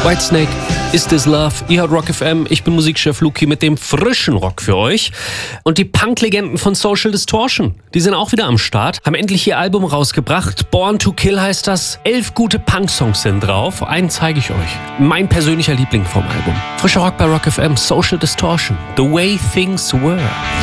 Whitesnake, Is This Love? Ihr hört Rock FM, ich bin Musikchef Luki mit dem frischen Rock für euch. Und die Punk-Legenden von Social Distortion, die sind auch wieder am Start, haben endlich ihr Album rausgebracht. Born to Kill heißt das. 11 gute Punk-Songs sind drauf. Einen zeige ich euch. Mein persönlicher Liebling vom Album. Frischer Rock bei Rock FM, Social Distortion, The Way Things Were.